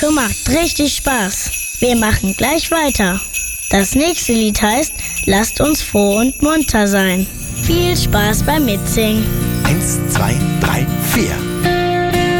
Mucke macht richtig Spaß. Wir machen gleich weiter. Das nächste Lied heißt Lasst uns froh und munter sein. Viel Spaß beim Mitsingen. 1, 2, 3, 4.